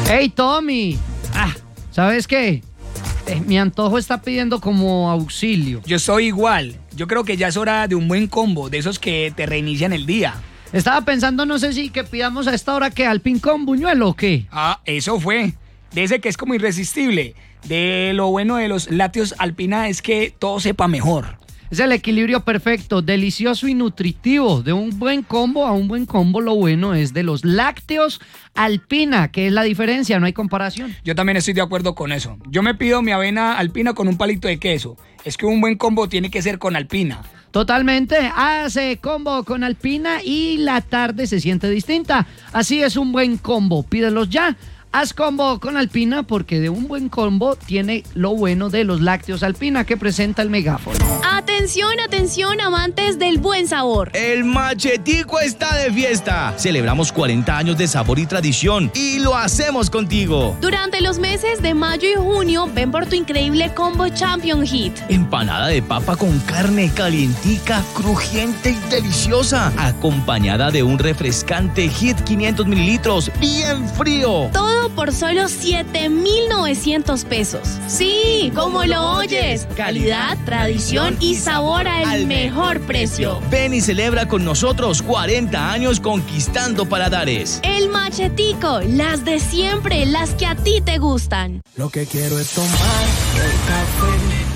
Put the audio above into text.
Hey, Tommy. ¿Sabes qué? Mi antojo está pidiendo como auxilio. Yo soy igual. Yo creo que ya es hora de un buen combo, de esos que te reinician el día. Estaba pensando, no sé si que pidamos a esta hora que Alpin con buñuelo o qué. Eso fue. De ese que es como irresistible. De lo bueno de los lácteos Alpina es que todo sepa mejor. Es el equilibrio perfecto, delicioso y nutritivo. De un buen combo a un buen combo, lo bueno es de los lácteos Alpina, que es la diferencia, no hay comparación. Yo también estoy de acuerdo con eso. Yo me pido mi avena Alpina con un palito de queso. Es que un buen combo tiene que ser con Alpina. Totalmente, hace combo con Alpina y la tarde se siente distinta. Así es un buen combo, pídelos ya. Haz combo con Alpina porque de un buen combo tiene lo bueno de los lácteos Alpina que presenta el megáfono. Atención, atención, amantes del buen sabor. El Machetico está de fiesta. Celebramos 40 años de sabor y tradición y lo hacemos contigo. Durante los meses de mayo y junio, ven por tu increíble combo Champion Hit. Empanada de papa con carne calientica, crujiente y deliciosa, acompañada de un refrescante Hit 500 mililitros, bien frío. Todo por solo 7,900 pesos. Sí, como lo oyes. Calidad, tradición y sabor al mejor precio. Ven y celebra con nosotros 40 años conquistando paladares. El Machetico, las de siempre, las que a ti te gustan. Lo que quiero es tomar el café